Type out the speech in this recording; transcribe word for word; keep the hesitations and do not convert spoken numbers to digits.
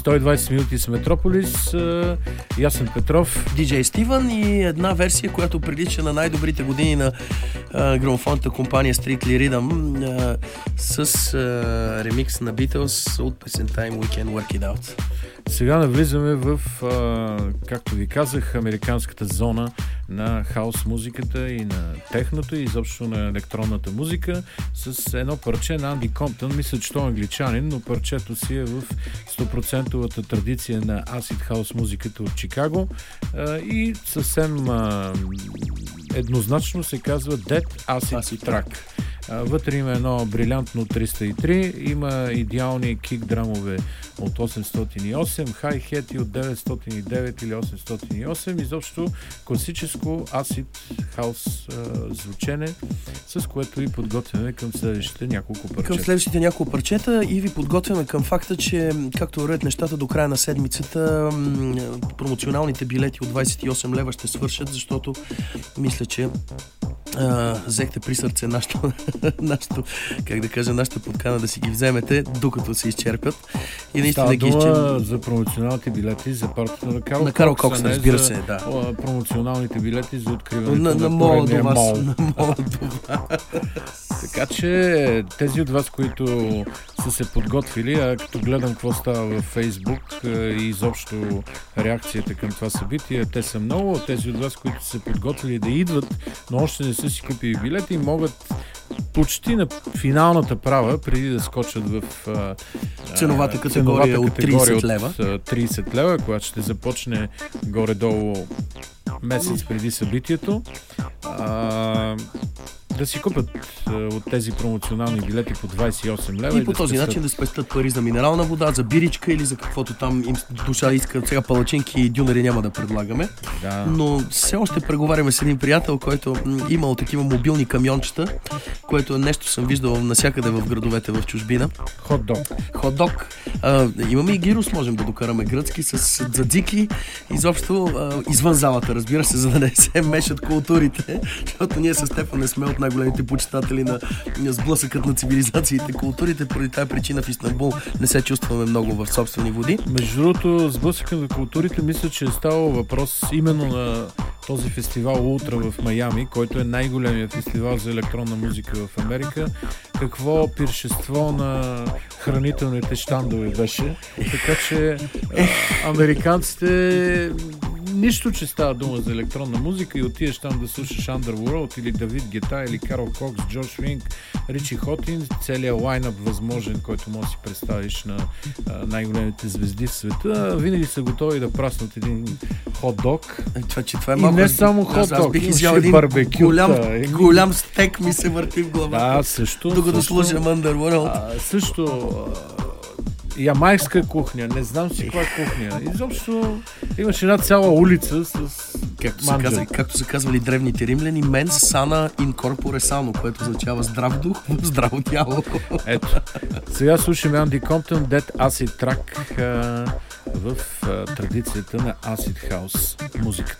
сто и двайсет минути с Метрополис, Ясен Петров, диджей Стивън и една версия, която прилича на най-добрите години на а, грамофонната компания Strictly Rhythm а, с а, ремикс на Beatles от песента им We Can Work It Out. Сега навлизаме в, а, както ви казах, американската зона на хаус музиката и на техното и изобщо на електронната музика с едно парче на Анди Комптън. Мисля, че той е англичанин, но парчето си е в сто процента традиция на acid хаус музиката от Чикаго а, и съвсем а, еднозначно се казва Dead Acid, acid Track. Вътре има едно брилянтно триста и три, има идеални кик-драмове от осемстотин и осем, хай-хети от деветстотин и девет или осемстотин и осем, изобщо класическо acid хаус звучене, с което ви подготвяме към следващите няколко парчета. Към следващите няколко парчета и ви подготвяме към факта, че както вървят нещата до края на седмицата, промоционалните билети от двайсет и осем лева ще свършат, защото мисля, че Uh, взехте при сърце нашото, нашото, как да кажа, нашата подкана да си ги вземете, докато се изчерпят. И наистина да, ги изчерпят. За промоционалните билети за партията на Карл на Карл Кокс, разбира се, да. Промоционалните билети за откриването на, на, на поредния мол. На мола до вас. Така че тези от вас, които са се подготвили, а като гледам какво става във Фейсбук и изобщо реакцията към това събитие, те са много. Тези от вас, които са се подготвили да идват, но още не са си купили билети, могат почти на финалната права, преди да скочат в а, ценовата категория, ценовата категория от трийсет лева. От трийсет лева, която ще започне горе-долу месец преди събитието. А, да си купят а, от тези промоционални билети по двайсет и осем лева. И, и по да този спестят... начин да спестят пари за минерална вода, за биричка или за каквото там им душа иска. Сега палачинки и дюнери няма да предлагаме. Да. Но все още преговаряме с един приятел, който м- имал такива мобилни камиончета, което нещо съм виждал навсякъде в градовете в чужбина. Хот-дог. Хот-дог. А, имаме и гирус, можем да докараме гръцки с дзадзики. Изобщо а, извън залата, разбира се, за да не се мешат културите, защото ние с Стефан не сме от най-големите почитатели на сблъсъкът на цивилизациите, културите. Поради тази причина в Истанбул не се чувстваме много в собствени води. Между другото, сблъсъкът на културите, мисля, че е ставал въпрос именно на този фестивал Ултра в Майами, който е най-големият фестивал за електронна музика в Америка. Какво пиршество на хранителните щандове беше. Така че а, американците нищо, че става дума за електронна музика и отидеш там да слушаш Underworld или Давид Гета или Карл Кокс, Джош Винг, Ричи Хотин, целият лайнъп възможен, който може да си представиш на а, най-големите звезди в света, винаги са готови да праснат един хот-дог. Това, че това е и малко... не само хот-дог, аз бих изял един барбекюта, голям, и... голям стек ми се върти в главата. Да, също. Докато също, слушам Underworld. А, също ямайска кухня, не знам си каква кухня. Изобщо имаш една цяла улица с както се, казва, както са казвали древните римляни, mens sana in corpore sano, което означава здрав дух в здраво тяло. Ето, сега слушаме Анди Комптън, Dead Acid Track а, в а, традицията на Acid House музиката.